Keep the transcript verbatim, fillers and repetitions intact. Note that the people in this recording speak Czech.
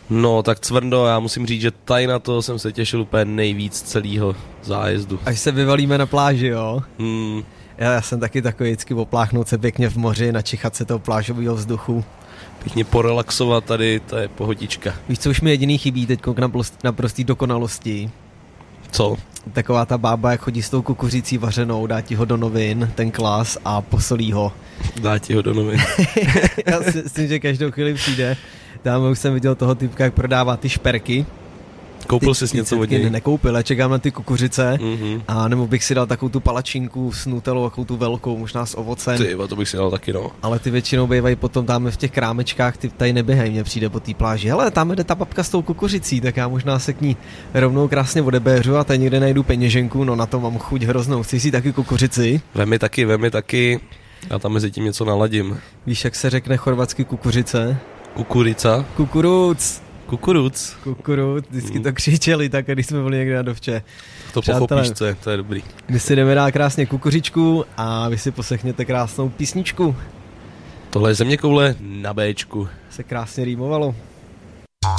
No, tak Cvrndo, já musím říct, že tady na to jsem se těšil úplně nejvíc celého zájezdu. Až se vyvalíme na pláži, jo? Hmm. Já, já jsem taky takový vždycky opláchnout se pěkně v moři, načichat se toho plážového vzduchu. Pěkně porelaxovat tady, to je pohodička. Víš, co už mi jediný chybí teď na prostý dokonalosti? Co? Taková ta bába, jak chodí s tou kukuřicí vařenou, dá ti ho do novin, ten klas a posolí ho. Dá ti ho do novin. Já si myslím, že každou chvíli přijde. Tam už jsem viděl toho typka, jak prodává ty šperky. Koupil jsi něco od něj? Nekoupil, já čekám na ty kukuřice. Mm-hmm. A nebo bych si dal takovou tu palačinku s nutelou, takovou tu velkou, možná s ovocem. Ty, to bych si dal taky, no. Ale ty většinou bývají potom tam v těch krámečkách, ty tady neběhají, mně přijde po té pláži. Hele, tam jde ta babka s tou kukuřicí, tak já možná se k ní rovnou krásně odebéřu a tady někde najdu peněženku, no na to mám chuť hroznou. Chci si taky kukuřici? Vemi taky, vemi taky. Já tam mezi tím něco naladím. Víš, jak se řekne chorvatsky kukuřice? Kukurica. Kukuruc. Kukuruc. Kukuruc, vždycky mm. to křičeli tak, když jsme byli někde na Dovče. To pochopíš, co je, to je dobrý. My si jdeme dát krásně kukuřičku a vy si poslechněte krásnou písničku. Tohle je Zeměkoule na Béčku. Se krásně rýmovalo.